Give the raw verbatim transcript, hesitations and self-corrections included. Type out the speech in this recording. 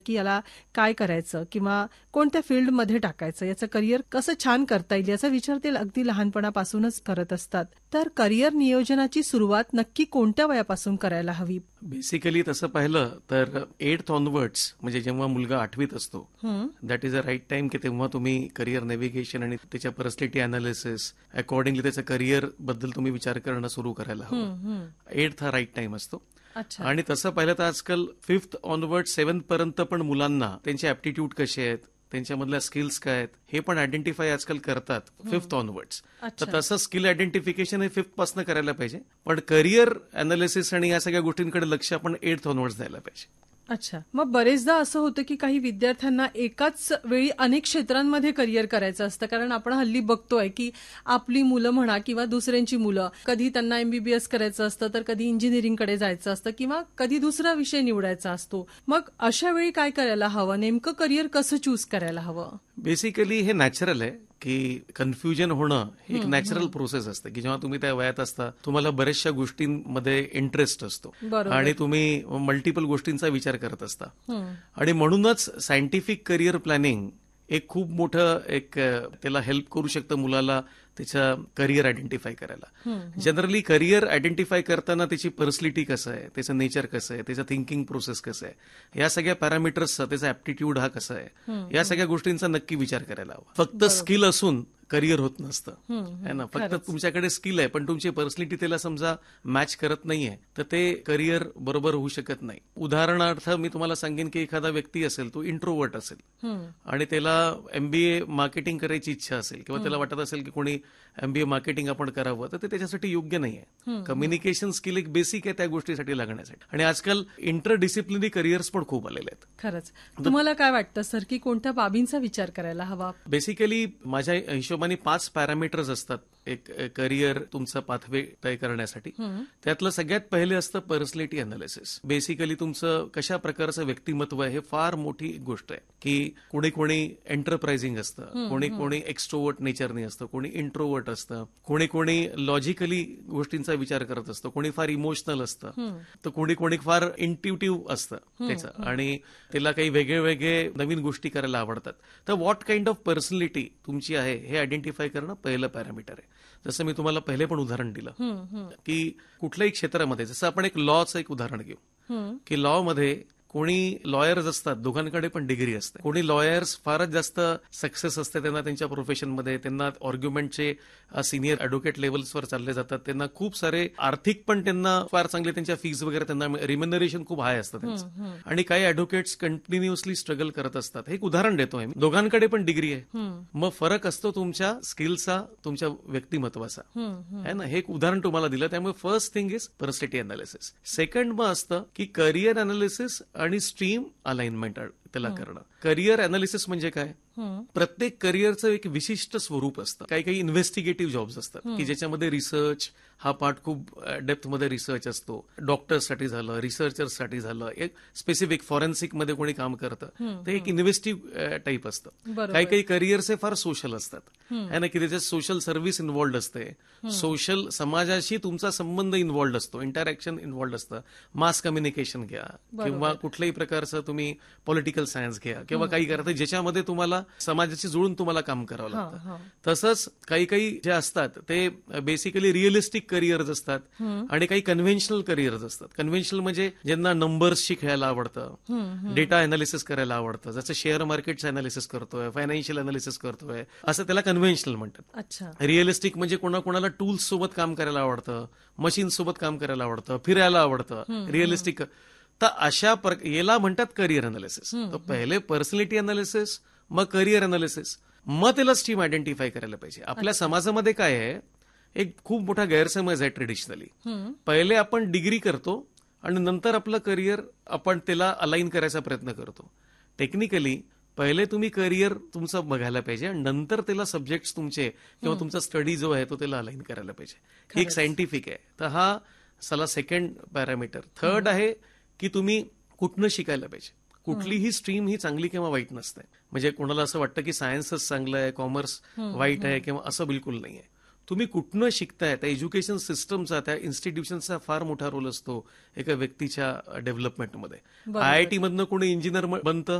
की याला काय करायचं किंवा कोणत्या फील्डमध्ये टाकायचं, याचं करिअर कसं छान करता येईल याचा विचार ते अगदी लहानपणापासूनच करत असतात. तर करिअर नियोजनाची सुरुवात नक्की कोणत्या वयापासून करायला हवी? बेसिकली तसं पाहिलं तर एट्थ ऑनवर्ड्स, म्हणजे जेव्हा मुलगा आठवीत असतो, that is a right time की तेव्हा तुम्ही करिअर नेव्हिगेशन आणि त्याच्या पर्सनॅलिटी अनालिसिस अकॉर्डिंगली त्याच्या करिअर बद्दल तुम्ही विचार करणं सुरू करायला हवं. एट्थ हा राईट टाइम असतो. आणि तसं पाहिलं तर आजकाल फिफ्थ ऑनवर्ड सेव्हन्थ पर्यंत पण मुलांना त्यांचे ऍप्टिट्यूड कसे आहेत, त्यांच्यामधल्या स्किल्स काय आहेत हे पण आयडेंटिफाय आजकाल करतात फिफ्थ ऑनवर्ड्स. तर तसं स्किल आयडेंटिफिकेशन हे फिफ्थ पासून करायला पाहिजे, पण करिअर अनालिसिस आणि या सगळ्या गोष्टींकडे लक्ष आपण एट्थ ऑनवर्ड्स द्यायला पाहिजे. अच्छा, मग बरेचदा असं होतं की काही विद्यार्थ्यांना एकाच वेळी अनेक क्षेत्रांमध्ये करिअर करायचं असतं. कारण आपण हल्ली बघतोय की आपली मुलं म्हणा किंवा दुसऱ्यांची मुलं, कधी त्यांना एमबीबीएस करायचं असतं, तर कधी इंजिनिअरिंगकडे जायचं असतं किंवा कधी दुसरा विषय निवडायचा असतो. मग अशा वेळी काय करायला हवं? नेमकं करिअर कसं चूज करायला हवं? बेसिकली हे नॅचरल आहे की कन्फ्युजन होणं ही एक नॅचरल प्रोसेस असते की जेव्हा तुम्ही त्या वयात असता तुम्हाला बऱ्याचशा गोष्टींमध्ये इंटरेस्ट असतो आणि तुम्ही मल्टिपल गोष्टींचा विचार करत असता. आणि म्हणूनच सायंटिफिक करिअर प्लॅनिंग एक खूप मोठं एक त्याला हेल्प करू शकतं मुलाला त्याच्या करिअर आयडेंटिफाय करायला. जनरली करिअर आयडेंटिफाय करताना त्याची पर्सनॅलिटी कसं आहे, त्याचं नेचर कसं आहे, त्याचं थिंकिंग प्रोसेस कसं आहे, या सगळ्या पॅरामीटर्सचा, त्याचा ऍप्टिट्यूड हा कसा आहे, या सगळ्या गोष्टींचा नक्की विचार करायला हवा. फक्त स्किल असून करिअर होत नसतं है ना. फक्त तुमच्याकडे स्किल आहे पण तुमची पर्सनॅलिटी त्याला समजा मॅच करत नाहीये तर ते करिअर बरोबर होऊ शकत नाही. उदाहरणार्थ मी तुम्हाला सांगेन की एखादा व्यक्ती असेल, तो इंट्रोवर्ट असेल आणि त्याला एमबीए मार्केटिंग करायची इच्छा असेल किंवा त्याला वाटत असेल की कोणी एमबीए मार्केटिंग आपण करावं, तर ते त्याच्यासाठी योग्य नाहीये. कम्युनिकेशन स्किल एक बेसिक आहे त्या गोष्टीसाठी लागण्यासाठी. आणि आजकाल इंटर डिसिप्लिनरी करिअर्स पण खूप आलेले आहेत. खरंच. तुम्हाला काय वाटतं सर की कोणत्या बाबींचा विचार करायला हवा? बेसिकली माझ्या हिशोबाने पाच पॅरामीटर्स असतात एक करिअर तुमचा पाथवे तय करण्यासाठी. त्यातलं सगळ्यात पहिले असतं पर्सनॅलिटी अनालिसिस. बेसिकली तुमचं कशा प्रकारचं व्यक्तिमत्व आहे हे फार मोठी गोष्ट आहे. की कोणी कोणी एंटरप्राइझिंग असतं, कोणी कोणी एक्स्ट्रोवर्ट नेचरने असतं, कोणी इंट्रोवर्ट असतं, कोणी कोणी लॉजिकली गोष्टींचा विचार करत असतं, कोणी फार इमोशनल असतं, तर कोणी कोणी फार इंट्युटिव्ह असतं त्याचं आणि त्याला काही वेगळे वेगळे नवीन गोष्टी करायला आवडतात. तर व्हॉट काइंड ऑफ पर्सनॅलिटी तुमची आहे हे आयडेंटिफाय करणं पहिलं पॅरामीटर आहे. जसं मी तुम्हाला पहिले पण उदाहरण दिलं की कुठल्याही क्षेत्रामध्ये, जसं आपण एक लॉचं एक उदाहरण घेऊ की लॉ मध्ये कोणी लॉयर्स असतात, दोघांकडे पण डिग्री असते. कोणी लॉयर्स फारच जास्त सक्सेस असते त्यांना त्यांच्या प्रोफेशनमध्ये, त्यांना आर्ग्युमेंटचे सिनियर ॲडव्होकेट लेवल्सवर चालले जातात, त्यांना खूप सारे आर्थिक पण त्यांना फार चांगले त्यांच्या फीज वगैरे त्यांना रिम्युनरेशन खूप हाय असतं त्यांचं. आणि काही ॲडव्होकेट्स कंटिन्युअसली स्ट्रगल करत असतात. हे एक उदाहरण देतोय मी. दोघांकडे पण डिग्री आहे, मग फरक असतो तुमच्या स्किलचा, तुमच्या व्यक्तिमत्वाचा आहे ना. हे एक उदाहरण तुम्हाला दिलं. त्यामुळे first thing is personality analysis. Second मग असतं की करिअर अनालिसिस आणि स्ट्रीम अलाइनमेंट त्याला करणं. करिअर अनालिसिस म्हणजे काय? प्रत्येक करिअरचं एक विशिष्ट स्वरूप असतं. काही काही इन्व्हेस्टिगेटिव्ह जॉब्स असतात की ज्याच्यामध्ये रिसर्च हा पार्ट खूप डेप्थमध्ये रिसर्च असतो. डॉक्टर्ससाठी झालं, रिसर्चर्ससाठी झालं, एक स्पेसिफिक फॉरेन्सिक मध्ये कोणी काम करतं ते एक इन्व्हेस्टिव्ह टाईप असतं. काही काही करिअर्स हे फार सोशल असतात है ना, की त्याच्यात सोशल सर्व्हिस इन्व्हॉल्ड असते, सोशल समाजाशी तुमचा संबंध इन्व्हॉल्ड असतो, इंटरॅक्शन इन्व्हॉल्ड असतं. मास कम्युनिकेशन घ्या किंवा कुठल्याही प्रकारचं तुम्ही पॉलिटिकल सायन्स घ्या किंवा काही करता ज्याच्यामध्ये तुम्हाला समाजाशी जुळून तुम्हाला काम करावं लागतं. तसंच काही काही जे असतात ते बेसिकली रिअलिस्टिक करिअर्स असतात आणि काही कन्व्हेन्शनल करिअर्स असतात. कन्व्हेन्शनल म्हणजे ज्यांना नंबर्सशी खेळायला आवडतं, डेटा अनालिसिस करायला आवडतं, जसं शेअर मार्केटचं अनालिसिस करतोय, फायनान्शियल अनालिसिस करतोय, असं त्याला कन्व्हेन्शनल म्हणतात. रिअलिस्टिक म्हणजे कोणाकोणाला टूल्स सोबत काम करायला आवडतं, मशीन सोबत काम करायला आवडतं, फिरायला आवडतं. रिअलिस्टिक तर अशा याला म्हणतात करिअर अनालिसिस. तर पहिले पर्सनॅलिटी अनालिसिस, मग करिअर अनालिसिस, मग त्याला स्ट्रीम आयडेंटिफाय करायला पाहिजे. आपल्या समाजामध्ये काय आहे, एक खूप मोठा गैरसमज आहे ट्रेडिशनली. पहिले आपण डिग्री करतो आणि नंतर आपलं करिअर आपण त्याला अलाइन करायचा प्रयत्न करतो. टेक्निकली पहिले तुम्ही करिअर तुमचं बघायला पाहिजे आणि नंतर त्याला सब्जेक्ट्स तुमचे किंवा तुमचा स्टडी जो आहे तो त्याला अलाइन करायला पाहिजे. हे एक सायंटिफिक आहे. तर हा चला सेकंड पॅरामीटर. थर्ड आहे की तुम्ही कुठनं शिकायला पाहिजे. कुठलीही स्ट्रीम ही चांगली किंवा वाईट नसते. म्हणजे कोणाला असं वाटतं की सायन्सच चांगलं आहे, कॉमर्स वाईट आहे किंवा असं बिलकुल नाहीये. तुम्ही कुठनं शिकताय, त्या एज्युकेशन सिस्टमचा, त्या इन्स्टिट्यूशनचा फार मोठा रोल असतो एका व्यक्तीच्या डेव्हलपमेंटमध्ये. आय आय टी मधनं कोणी इंजिनियर बनतं